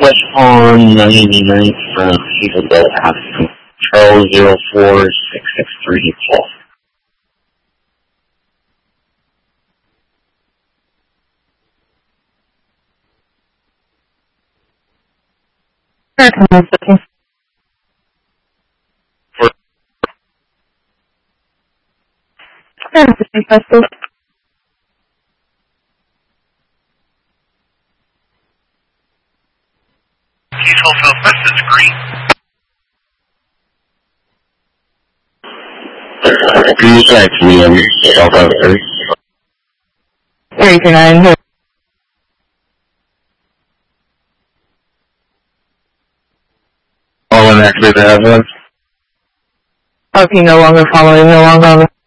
dispatch on 99th from Hazel Bell Avenue. Charles 04663 call. Hazel Bell, this is Green. Can you say to me on cell phone 329. All inactivate the evidence? Okay, no longer following, no longer on the